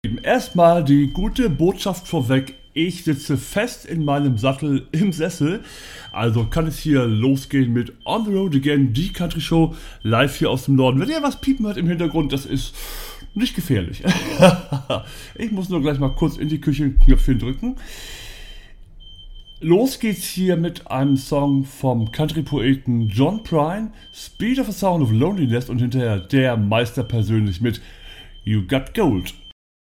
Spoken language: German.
Erstmal die gute Botschaft vorweg. Ich sitze fest in meinem Sattel im Sessel, also kann es hier losgehen mit On the Road Again, die Country Show, live hier aus dem Norden. Wenn ihr was piepen hört im Hintergrund, das ist nicht gefährlich. Ich muss nur gleich mal kurz in die Küche ein Knöpfchen drücken. Los geht's hier mit einem Song vom Country-Poeten John Prine, Speed of a Sound of Loneliness, und hinterher der Meister persönlich mit You Got Gold.